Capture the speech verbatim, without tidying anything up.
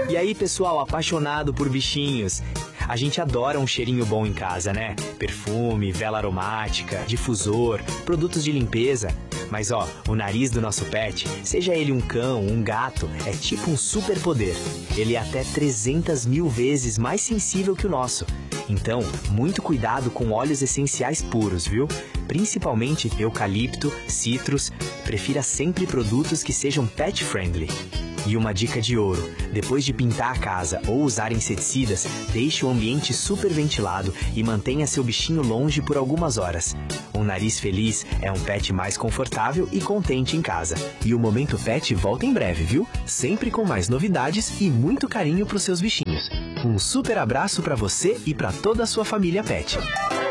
E aí, pessoal apaixonado por bichinhos? A gente adora um cheirinho bom em casa, né? Perfume, vela aromática, difusor, produtos de limpeza. Mas ó, o nariz do nosso pet, seja ele um cão, um gato, é tipo um superpoder. Ele é até trezentas mil vezes mais sensível que o nosso. Então, muito cuidado com óleos essenciais puros, viu? Principalmente eucalipto, citrus. Prefira sempre produtos que sejam pet friendly. E uma dica de ouro: depois de pintar a casa ou usar inseticidas, deixe o ambiente super ventilado e mantenha seu bichinho longe por algumas horas. Um nariz feliz é um pet mais confortável e contente em casa. E o Momento Pet volta em breve, viu? Sempre com mais novidades e muito carinho para os seus bichinhos. Um super abraço para você e para toda a sua família pet.